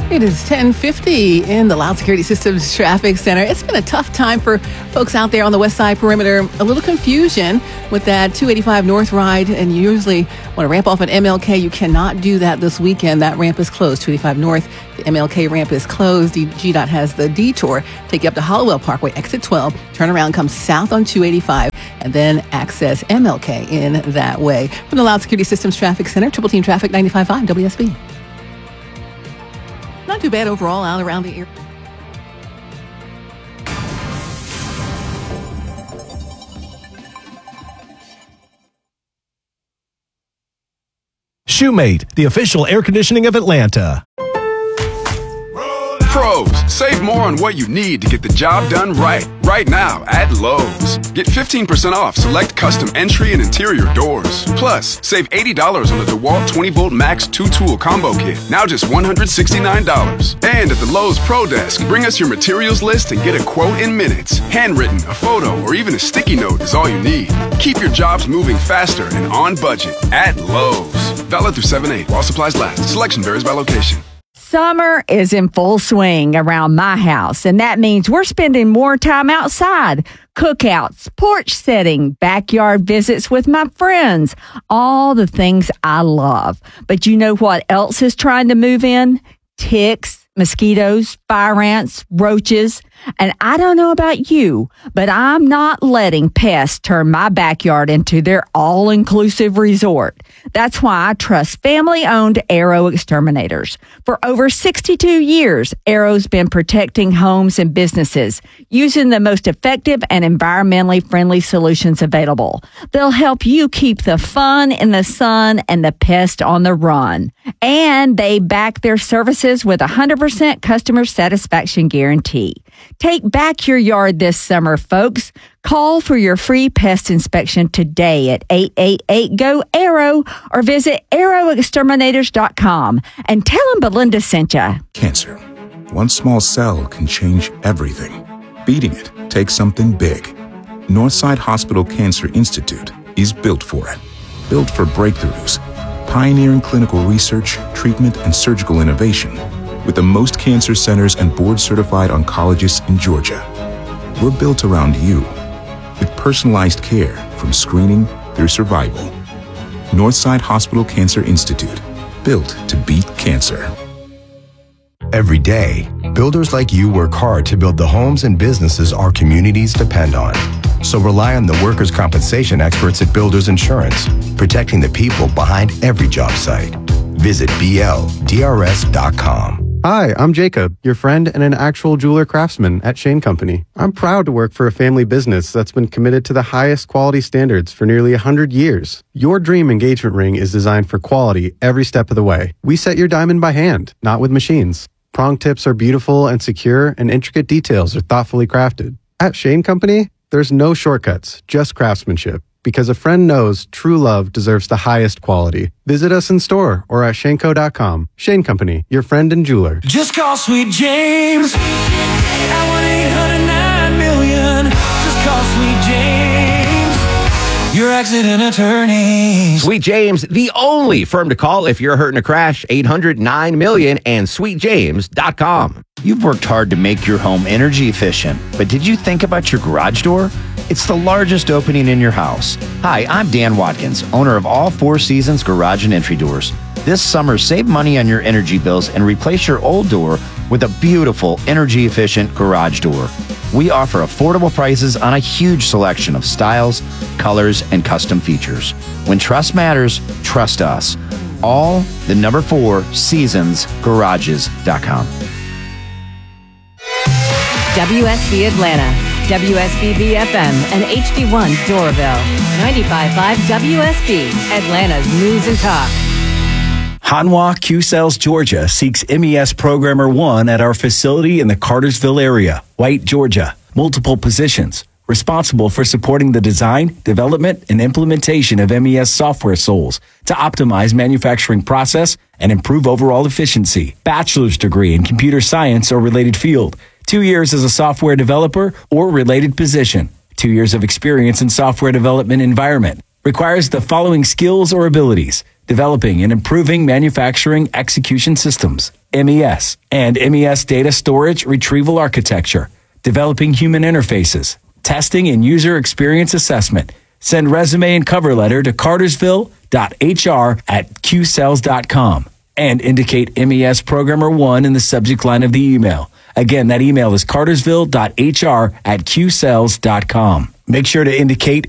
It is 10:50 in the Loud Security Systems Traffic Center. It's been a tough time for folks out there on the west side perimeter. A little confusion with that 285 North ride, and you usually want to ramp off at MLK. You cannot do that this weekend. That ramp is closed. 285 North, the MLK ramp is closed. GDOT has the detour. Take you up to Hollowell Parkway, exit 12. Turn around, come south on 285, and then access MLK in that way. From the Loud Security Systems Traffic Center, Triple Team Traffic 95.5 WSB. Not too bad overall out around the area. Shoemate, the official air conditioning of Atlanta. Pros, save more on what you need to get the job done right now at Lowe's. Get 15% off select custom entry and interior doors. Plus, save $80 on the DeWalt 20-volt Max 2-tool combo kit, now just $169. And at the Lowe's Pro Desk, bring us your materials list and get a quote in minutes. Handwritten, a photo, or even a sticky note is all you need. Keep your jobs moving faster and on budget at Lowe's. Valid through 7/8 while supplies last. Selection varies by location. Summer is in full swing around my house, and that means we're spending more time outside. Cookouts, porch setting, backyard visits with my friends, all the things I love. But you know what else is trying to move in? Ticks, mosquitoes, fire ants, roaches. And I don't know about you, but I'm not letting pests turn my backyard into their all-inclusive resort. That's why I trust family-owned Arrow Exterminators. For over 62 years, Arrow's been protecting homes and businesses using the most effective and environmentally friendly solutions available. They'll help you keep the fun in the sun and the pest on the run. And they back their services with a 100% customer satisfaction guarantee. Take back your yard this summer, folks. Call for your free pest inspection today at 888-GO-ARROW or visit arrowexterminators.com and tell them Belinda sent you. Cancer. One small cell can change everything. Beating it takes something big. Northside Hospital Cancer Institute is built for it. Built for breakthroughs, pioneering clinical research, treatment, and surgical innovation, with the most cancer centers and board-certified oncologists in Georgia. We're built around you, with personalized care from screening through survival. Northside Hospital Cancer Institute, built to beat cancer. Every day, builders like you work hard to build the homes and businesses our communities depend on. So rely on the workers' compensation experts at Builders Insurance, protecting the people behind every job site. Visit BLDRS.com. Hi, I'm Jacob, your friend and an actual jeweler craftsman at Shane Company. I'm proud to work for a family business that's been committed to the highest quality standards for nearly 100 years. Your dream engagement ring is designed for quality every step of the way. We set your diamond by hand, not with machines. Prong tips are beautiful and secure, and intricate details are thoughtfully crafted. At Shane Company, there's no shortcuts, just craftsmanship. Because a friend knows true love deserves the highest quality. Visit us in store or at shaneco.com. Shane Company, your friend and jeweler. Just call Sweet James at 1-800-9-million. Just call Sweet James, your accident attorney. Sweet James, the only firm to call if you're hurt in a crash. 800-9-million and sweetjames.com. You've worked hard to make your home energy efficient, but did you think about your garage door? It's the largest opening in your house. Hi, I'm Dan Watkins, owner of All Four Seasons Garage and Entry Doors. This summer, save money on your energy bills and replace your old door with a beautiful, energy-efficient garage door. We offer affordable prices on a huge selection of styles, colors, and custom features. When trust matters, trust us. All the number 4 seasonsgarages.com. WSB Atlanta, WSB FM, and HD1 Doraville. 95.5 WSB, Atlanta's News and Talk. Hanwha Q-Cells Georgia seeks MES Programmer 1 at our facility in the Cartersville area, White, Georgia. Multiple positions. Responsible for supporting the design, development, and implementation of MES software souls to optimize manufacturing process and improve overall efficiency. Bachelor's degree in computer science or related field. 2 years as a software developer or related position. 2 years of experience in software development environment. Requires the following skills or abilities: developing and improving manufacturing execution systems, MES, and MES data storage retrieval architecture, developing human interfaces, testing and user experience assessment. Send resume and cover letter to cartersville.hr@qcells.com and indicate MES Programmer 1 in the subject line of the email. Again, that email is cartersville.hr@qcells.com. Make sure to indicate